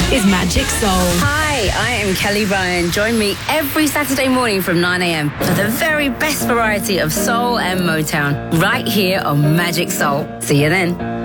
is Magic Soul. Hi, I am Kelly Ryan. Join me every Saturday morning from 9 a.m. for the very best variety of soul and Motown right here on Magic Soul. See you then.